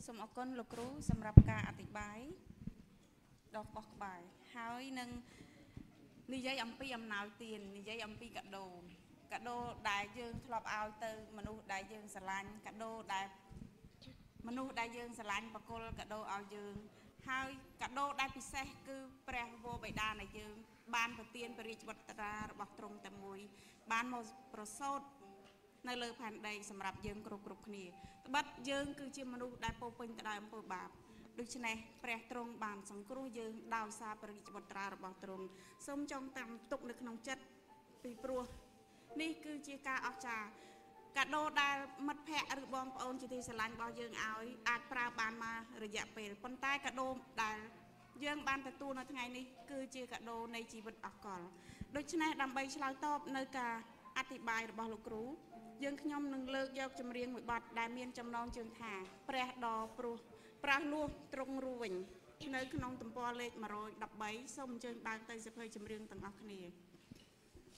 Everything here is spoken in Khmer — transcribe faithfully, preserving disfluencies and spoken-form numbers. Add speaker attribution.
Speaker 1: សូមអរគុណលោកគ្រូសម្រាប់ការអធិប្បាយដល់បោះក្បាយហើយនឹងនិយាយអំពីអំណោយទាននិយាយអំពីកាដូកាដូដែលយើងធ្លាប់ឲ្យទៅមនុស្សដែលយើងស្រឡាញ់កាដូដែលមនុស្សដែលយើងស្រឡាញ់បកុលកាដូឲ្យយើងហើយកាដូដែលពិសេសគឺព្រះវរបិតានៃយើងបានប្រទានព្រះរាជវត្តតារបស់ទ្រង់តែមួយបានមកប្រសូតនៅលើផែនដីសម្រាប់យើងគ្រប់គ្រប់គ្នាត្បិតយើងគឺជាមនុស្សដែលពោពេញទៅដោយអំពើបាបដូច្នេះព្រះទ្រង់បានសង្គ្រោះយើងដោយសារព្រះរាជវត្តតារបស់ទ្រង់សូមចងតាមទុកនៅក្នុងចិត្តពីព្រោះនេះគឺជាការអស្ចារ្យកាដូដែលមិត្តភ័ក្តិឬបងប្អូនជាទីស្រឡាញ់របស់យើងឲ្យអាចប្រើបានមករយៈពេលប៉ុន្តែកាដូដែលយើងបានទទួលនៅថ្ងៃនេះគឺជាកាដូនៃជីវិតអកលដូច្នេះដើម្បីឆ្លើយតបនៅការអធិប្បាយរបស់លោកគ្រូយើងខ្ញុំនឹងលើកយកចម្រៀងមួយបទដែលមានចំណងជើងថាព្រះដ៏ព្រោះប្រះលោះទ្រង់រួញនៅក្នុងទំព័រលេខមួយរយដប់បីសូមអញ្ជើញដើរទៅសិភៅចម្រៀងទាំងអស់គ្នា